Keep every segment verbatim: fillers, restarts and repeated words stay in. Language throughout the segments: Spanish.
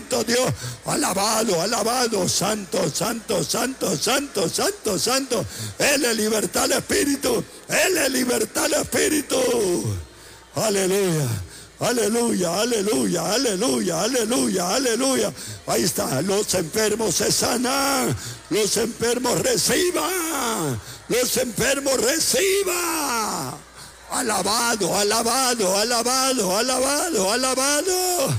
bendito Dios. Alabado, alabado, santo, santo, santo, santo, santo, santo. Él es libertad al espíritu. Él es libertad al espíritu. Aleluya. Aleluya, aleluya, aleluya, aleluya, aleluya. Ahí está, los enfermos se sanan, los enfermos reciban, los enfermos reciban. Alabado, alabado, alabado, alabado, alabado.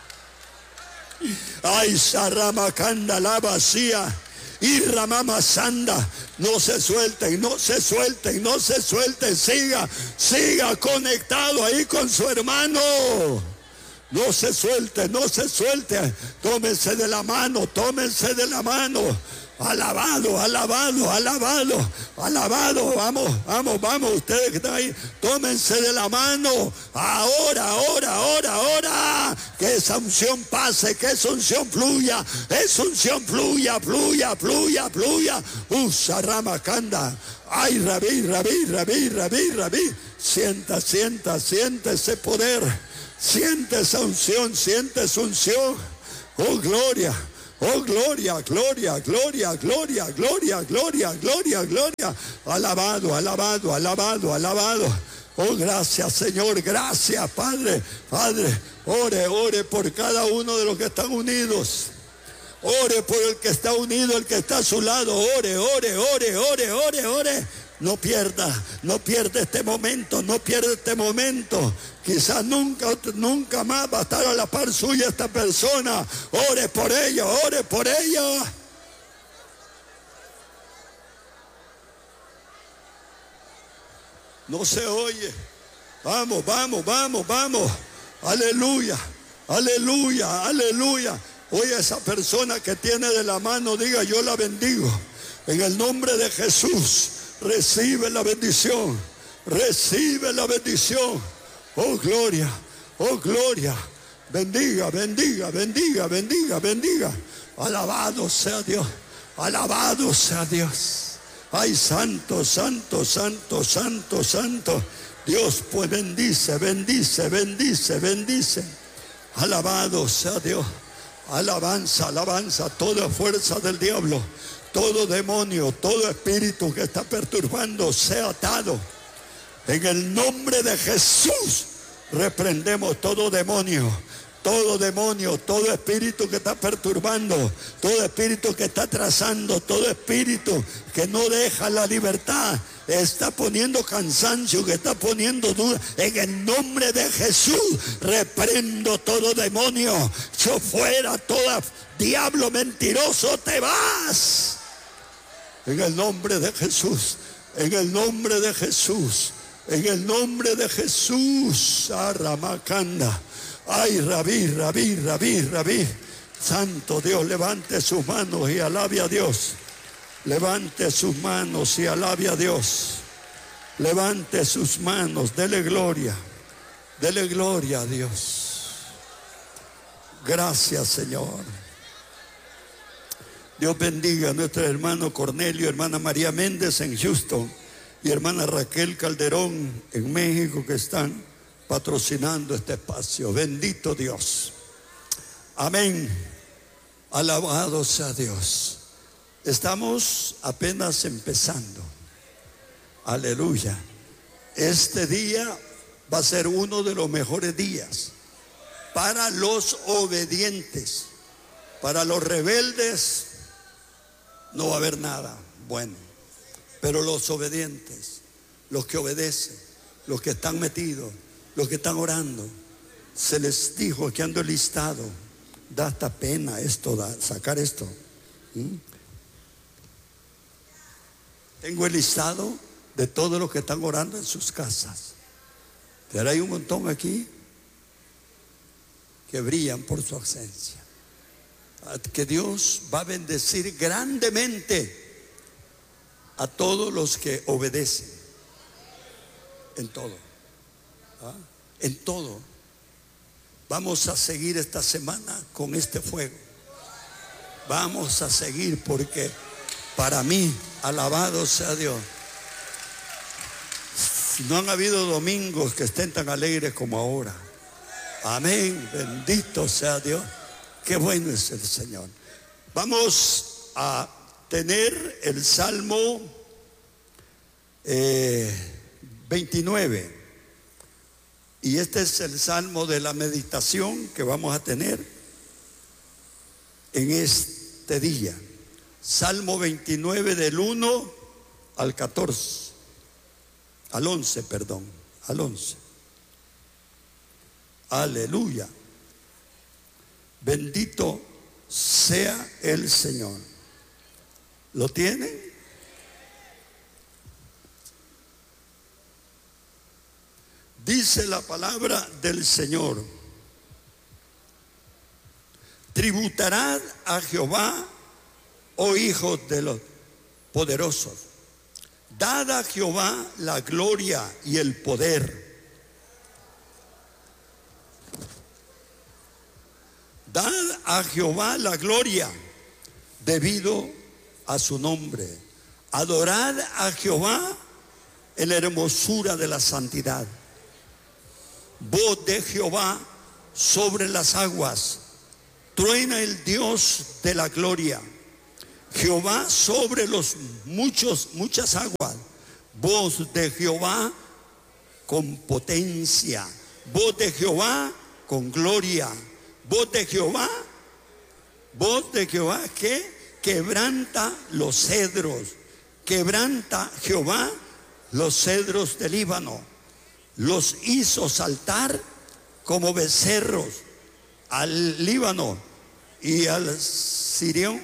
Ay, Saramacanda la vacía. Y Ramama Sanda, no se suelten, no se suelten, no se suelten, siga, siga conectado ahí con su hermano. No se suelte, no se suelte, tómense de la mano, tómense de la mano. Alabado, alabado, alabado, alabado, vamos, vamos, vamos, ustedes que están ahí, tómense de la mano, ahora, ahora, ahora, ahora, que esa unción pase, que esa unción fluya, esa unción fluya, fluya, fluya, fluya, usa Ramacanda, ay, rabí, rabí, rabí, rabí, rabí, sienta, sienta, siente ese poder, siente esa unción, siente esa unción, oh gloria. Oh, gloria, gloria, gloria, gloria, gloria, gloria, gloria, gloria. Alabado, alabado, alabado, alabado. Oh, gracias, Señor, gracias, Padre. Padre, ore, ore por cada uno de los que están unidos. Ore por el que está unido, el que está a su lado. Ore, ore, ore, ore, ore, ore. No pierda, no pierda este momento, no pierda este momento. Quizás nunca, nunca más va a estar a la par suya esta persona. Ore por ella, ore por ella. No se oye. Vamos, vamos, vamos, vamos. Aleluya, aleluya, aleluya. Oye, esa persona que tiene de la mano, diga, yo la bendigo. En el nombre de Jesús, recibe la bendición. Recibe la bendición. Oh, gloria, oh, gloria. Bendiga, bendiga, bendiga, bendiga, bendiga. Alabado sea Dios. Alabado sea Dios. Ay, santo, santo, santo, santo, santo. Dios pues bendice, bendice, bendice, bendice. Alabado sea Dios. Alabanza, alabanza, toda fuerza del diablo, todo demonio, todo espíritu que está perturbando, sea atado. En el nombre de Jesús, reprendemos todo demonio, todo demonio, todo espíritu que está perturbando, todo espíritu que está trazando, todo espíritu que no deja la libertad, está poniendo cansancio, que está poniendo duda. En el nombre de Jesús, reprendo todo demonio. Yo fuera, todo diablo mentiroso, te vas. En el nombre de Jesús, en el nombre de Jesús, en el nombre de Jesús. Aramacanda. Ay, rabí, rabí, rabí, rabí. Santo Dios, levante sus manos y alabe a Dios. Levante sus manos y alabe a Dios. Levante sus manos, dele gloria. Dele gloria a Dios. Gracias, Señor. Dios bendiga a nuestro hermano Cornelio, hermana María Méndez en Houston y hermana Raquel Calderón en México, que están patrocinando este espacio. Bendito Dios. Amén. Alabado sea Dios. Estamos apenas empezando. Aleluya. Este día va a ser uno de los mejores días para los obedientes. Para los rebeldes no va a haber nada bueno. Pero los obedientes, los que obedecen, los que están metidos, los que están orando, se les dijo que ando listado. Da hasta pena esto, da, sacar esto. ¿Mm? Tengo el listado de todos los que están orando en sus casas. Pero hay un montón aquí que brillan por su ausencia. Que Dios va a bendecir grandemente a todos los que obedecen. En todo. ¿Ah? En todo. Vamos a seguir esta semana con este fuego. Vamos a seguir porque para mí, alabado sea Dios, no han habido domingos que estén tan alegres como ahora. Amén, bendito sea Dios. Qué bueno es el Señor. Vamos a tener el Salmo eh, veintinueve. Y este es el Salmo de la meditación que vamos a tener en este día. Salmo veintinueve del uno al catorce. Al once, perdón. Al once. Aleluya. Bendito sea el Señor. ¿Lo tienen? Dice la palabra del Señor: tributarad a Jehová, oh hijos de los poderosos. Dad a Jehová la gloria y el poder. Dad a Jehová la gloria debido a su nombre. Adorad a Jehová en la hermosura de la santidad. Voz de Jehová sobre las aguas. Truena el Dios de la gloria. Jehová sobre los muchos, muchas aguas. Voz de Jehová con potencia. Voz de Jehová con gloria. Voz de Jehová, voz de Jehová que quebranta los cedros. Quebranta Jehová los cedros del Líbano. Los hizo saltar como becerros al Líbano y al Sirión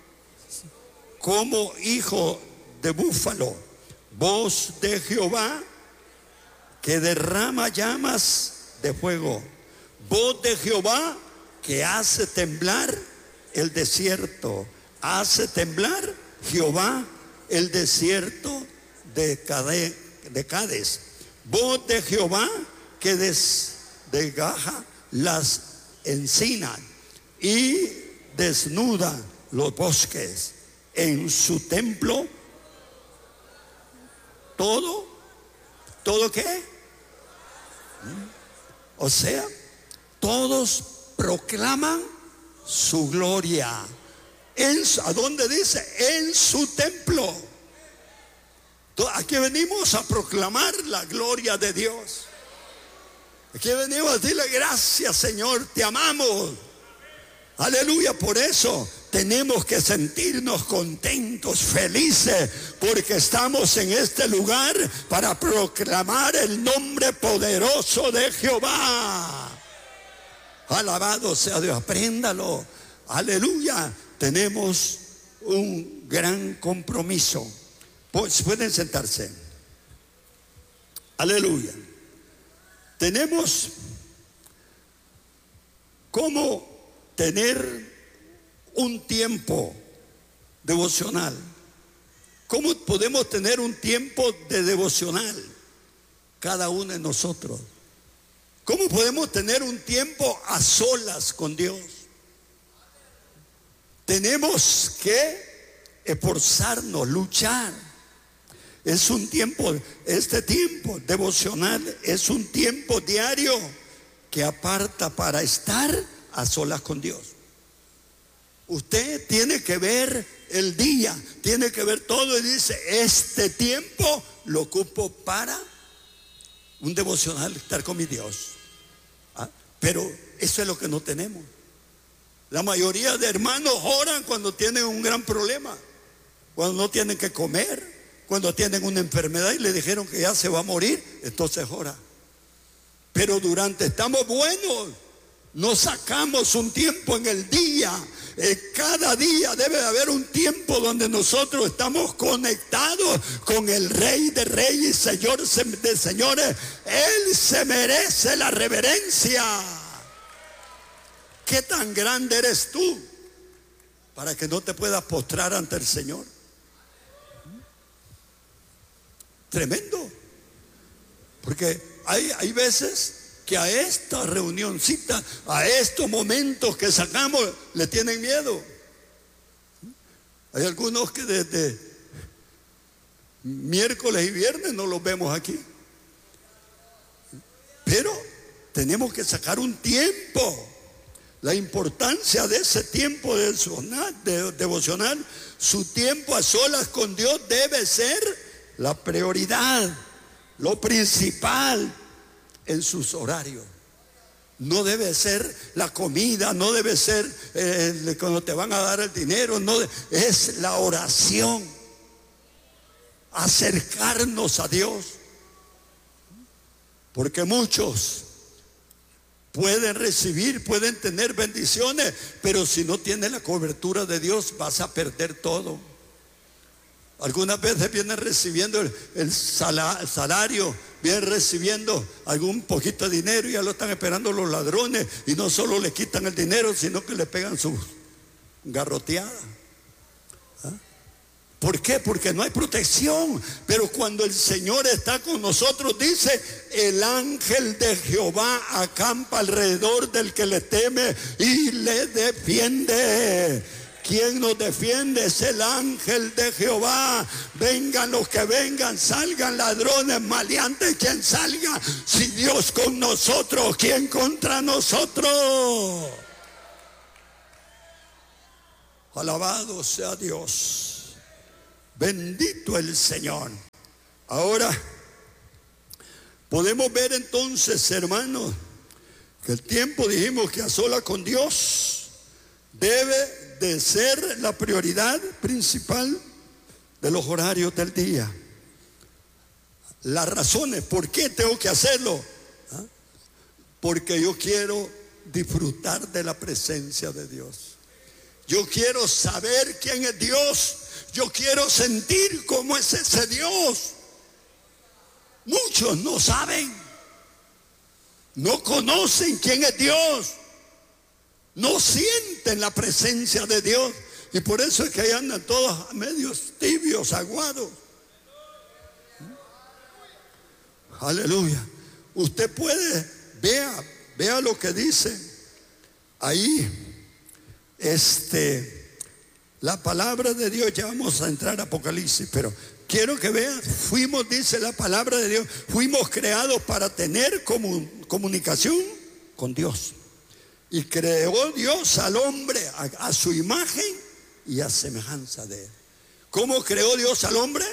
como hijo de búfalo. Voz de Jehová que derrama llamas de fuego. Voz de Jehová que hace temblar el desierto. Hace temblar Jehová el desierto de Cades. Voz de Jehová que desgaja las encinas y desnuda los bosques. En su templo todo, ¿todo qué? O sea, todos proclaman su gloria. En, ¿a dónde dice? En su templo. Aquí venimos a proclamar la gloria de Dios. Aquí venimos a decirle gracias, Señor, te amamos. Aleluya. Por eso tenemos que sentirnos contentos, felices, porque estamos en este lugar para proclamar el nombre poderoso de Jehová. Alabado sea Dios, apréndalo. Aleluya. Tenemos un gran compromiso. Pues pueden sentarse. Aleluya. Tenemos cómo tener un tiempo devocional. ¿Cómo podemos tener un tiempo de devocional cada uno de nosotros? ¿Cómo podemos tener un tiempo a solas con Dios? Tenemos que esforzarnos, luchar. Es un tiempo, este tiempo devocional es un tiempo diario que aparta para estar a solas con Dios. Usted tiene que ver el día, tiene que ver todo y dice, este tiempo lo ocupo para un devocional, estar con mi Dios. ¿Ah? Pero eso es lo que no tenemos. La mayoría de hermanos oran cuando tienen un gran problema, cuando no tienen que comer, cuando tienen una enfermedad y le dijeron que ya se va a morir, entonces ora. Pero durante estamos buenos, no sacamos un tiempo en el día. Eh, cada día debe de haber un tiempo donde nosotros estamos conectados con el Rey de Reyes y Señor de Señores. Él se merece la reverencia. ¿Qué tan grande eres tú para que no te puedas postrar ante el Señor? Tremendo. Porque hay, hay veces que a esta reunioncita, a estos momentos que sacamos, le tienen miedo. Hay algunos que desde miércoles y viernes no los vemos aquí. Pero tenemos que sacar un tiempo. la importancia de ese tiempo devocional, su tiempo a solas con Dios debe ser la prioridad, lo principal en sus horarios. No debe ser la comida, no debe ser eh, cuando te van a dar el dinero, no, es la oración, acercarnos a Dios. Porque muchos pueden recibir, pueden tener bendiciones, pero si no tienes la cobertura de Dios vas a perder todo. Algunas veces vienen recibiendo el, el salario, vienen recibiendo algún poquito de dinero y ya lo están esperando los ladrones, y no solo le quitan el dinero, sino que le pegan su garroteada. ¿Ah? ¿Por qué? Porque no hay protección. Pero cuando el Señor está con nosotros, dice: el ángel de Jehová acampa alrededor del que le teme y le defiende. ¿Quién nos defiende? Es el ángel de Jehová. Vengan los que vengan, salgan ladrones, maleantes, quien salga. Si Dios con nosotros, ¿quién contra nosotros? Alabado sea Dios. Bendito el Señor. Ahora podemos ver entonces, hermanos, que el tiempo, dijimos que a solas con Dios debe de ser la prioridad principal de los horarios del día. Las razones por qué tengo que hacerlo: ¿ah? Porque yo quiero disfrutar de la presencia de Dios. Yo quiero saber quién es Dios. Yo quiero sentir cómo es ese Dios. Muchos no saben, no conocen quién es Dios, no sienten la presencia de Dios, y por eso es que ahí andan todos medios tibios, aguados. Aleluya. Usted puede, vea, vea lo que dice ahí, este, la palabra de Dios. Ya vamos a entrar a Apocalipsis, pero quiero que vean, fuimos, dice la palabra de Dios, fuimos creados para tener comun, comunicación con Dios. Y creó Dios al hombre a, a su imagen y a semejanza de él. ¿Cómo creó Dios al hombre?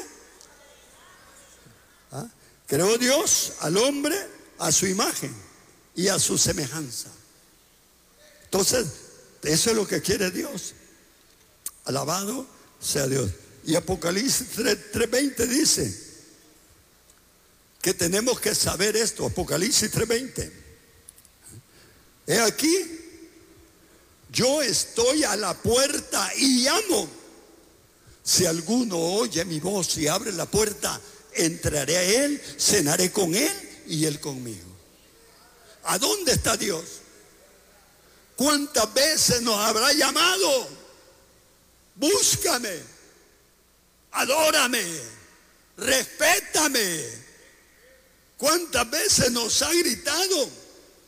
¿Ah? Creó Dios al hombre a su imagen y a su semejanza. Entonces, eso es lo que quiere Dios. Alabado sea Dios. Y Apocalipsis tres veinte dice que tenemos que saber esto. Apocalipsis tres veinte. He aquí, yo estoy a la puerta y llamo. Si alguno oye mi voz y abre la puerta, entraré a él, cenaré con él y él conmigo. ¿A dónde está Dios? ¿Cuántas veces nos habrá llamado? Búscame, adórame, respétame. ¿Cuántas veces nos ha gritado?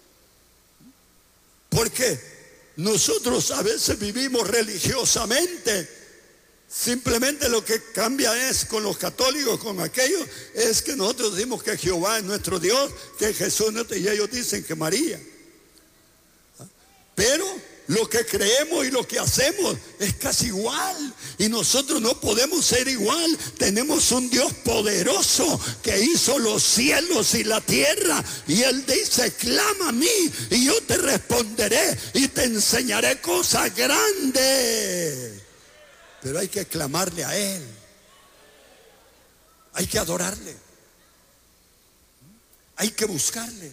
Porque nosotros a veces vivimos religiosamente. Simplemente lo que cambia es con los católicos, con aquellos, es que nosotros decimos que Jehová es nuestro Dios, que Jesús es nuestro, y ellos dicen que María. Pero lo que creemos y lo que hacemos es casi igual, y nosotros no podemos ser igual. Tenemos un Dios poderoso que hizo los cielos y la tierra, y Él dice: clama a mí y yo te responderé y te enseñaré cosas grandes. Pero hay que clamarle a Él, hay que adorarle, hay que buscarle.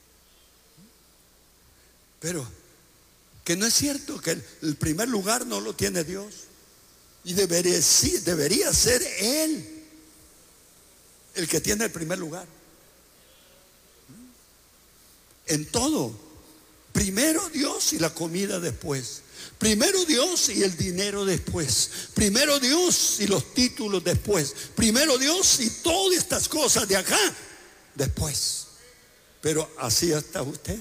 Pero que no es cierto que el primer lugar no lo tiene Dios, y debería, sí, debería ser Él el que tiene el primer lugar en todo. Primero Dios y la comida después. Primero Dios y el dinero después. Primero Dios y los títulos después. Primero Dios y todas estas cosas de acá después. Pero así está usted.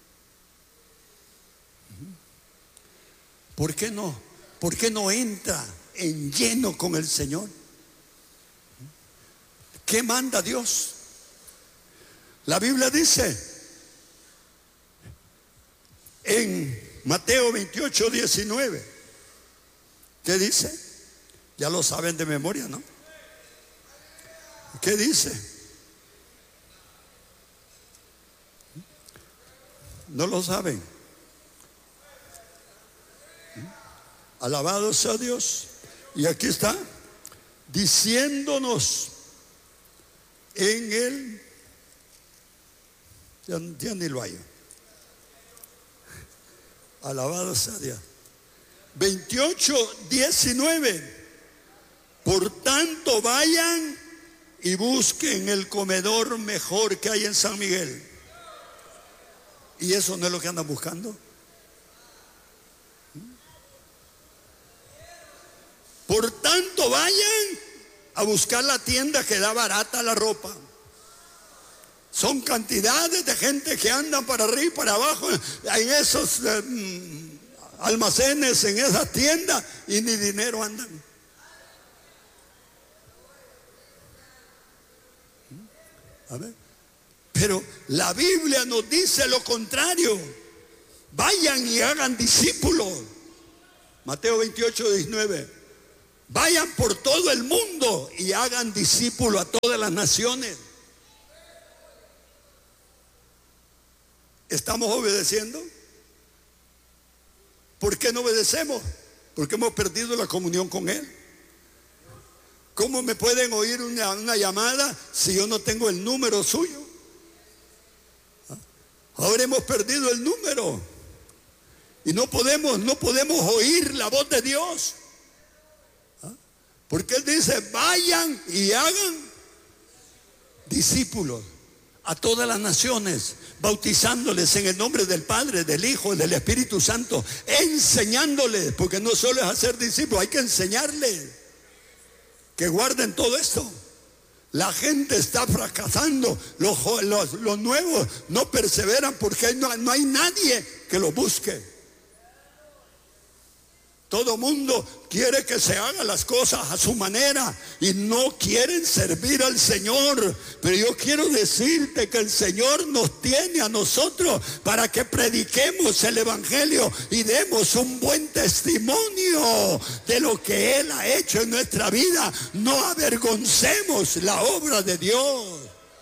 ¿Por qué no? ¿Por qué no entra en lleno con el Señor? ¿Qué manda Dios? La Biblia dice en Mateo veintiocho, diecinueve. ¿Qué dice? Ya lo saben de memoria, ¿no? ¿Qué dice? No lo saben. Alabado sea Dios. Y aquí está, diciéndonos en el, ya, ya ni lo hay. Alabado sea Dios. veintiocho, diecinueve. Por tanto, vayan y busquen el comedor mejor que hay en San Miguel. ¿Y eso no es lo que andan buscando? Por tanto, vayan a buscar la tienda que da barata la ropa. Son cantidades de gente que andan para arriba y para abajo en esos eh, almacenes, en esas tiendas, y ni dinero andan. A ver. Pero la Biblia nos dice lo contrario. Vayan y hagan discípulos. Mateo veintiocho, diecinueve. Vayan por todo el mundo y hagan discípulos a todas las naciones. ¿Estamos obedeciendo? ¿Por qué no obedecemos? Porque hemos perdido la comunión con Él. ¿Cómo me pueden oír una, una llamada si yo no tengo el número suyo? Ahora hemos perdido el número y no podemos, no podemos oír la voz de Dios. Porque Él dice, vayan y hagan discípulos a todas las naciones, bautizándoles en el nombre del Padre, del Hijo y del Espíritu Santo, enseñándoles, porque no solo es hacer discípulos, hay que enseñarles que guarden todo esto. La gente está fracasando, los, los, los nuevos no perseveran porque no, no hay nadie que los busque. Todo mundo quiere que se hagan las cosas a su manera y no quieren servir al Señor. Pero yo quiero decirte que el Señor nos tiene a nosotros para que prediquemos el Evangelio y demos un buen testimonio de lo que Él ha hecho en nuestra vida. No avergoncemos la obra de Dios.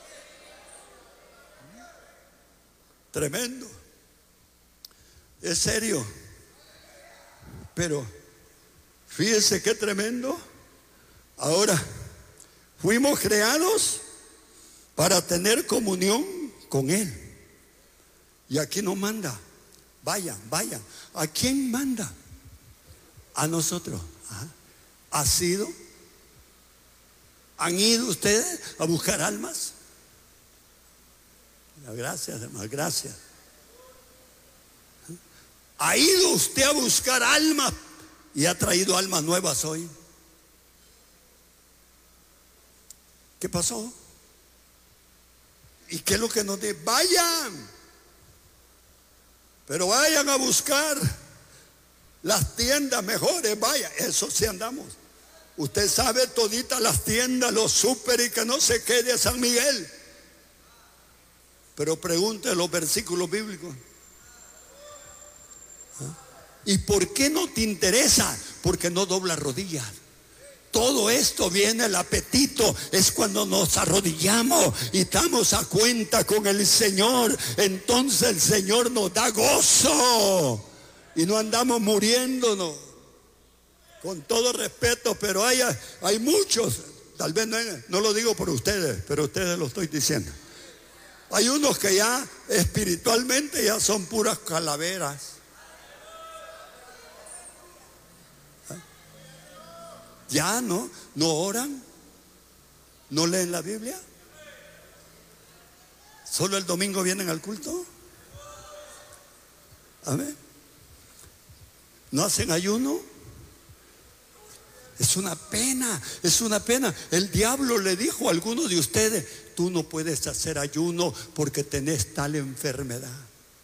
Tremendo. Es serio. Pero fíjense qué tremendo. Ahora, fuimos creados para tener comunión con Él. Y aquí nos manda, vayan, vayan. ¿A quién manda? A nosotros. Ajá. ¿Ha sido? ¿Han ido ustedes a buscar almas? Gracias, hermano, gracias. ¿Ha ido usted a buscar almas y ha traído almas nuevas hoy? ¿Qué pasó? ¿Y qué es lo que nos dice? Vayan, pero vayan a buscar las tiendas mejores. Vayan, eso sí andamos. Usted sabe toditas las tiendas, los súper y que no se quede a San Miguel. Pero pregunte los versículos bíblicos. ¿Y por qué no te interesa? Porque no dobla rodillas. Todo esto viene, el apetito es cuando nos arrodillamos y estamos a cuenta con el Señor. Entonces el Señor nos da gozo y no andamos muriéndonos. Con todo respeto, pero hay, hay muchos, tal vez no, no lo digo por ustedes, pero ustedes lo estoy diciendo. Hay unos que ya espiritualmente ya son puras calaveras. Ya no, no oran, no leen la Biblia, solo el domingo vienen al culto. Amén. No hacen ayuno. Es una pena, es una pena. El diablo le dijo a algunos de ustedes: tú no puedes hacer ayuno porque tenés tal enfermedad.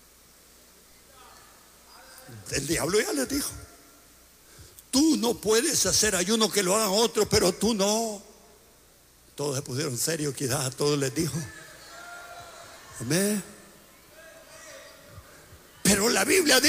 El diablo ya les dijo: tú no puedes hacer ayuno, que lo hagan otros, pero tú no. Todos se pusieron serios, quizás a todos les dijo. Amén. Pero la Biblia dice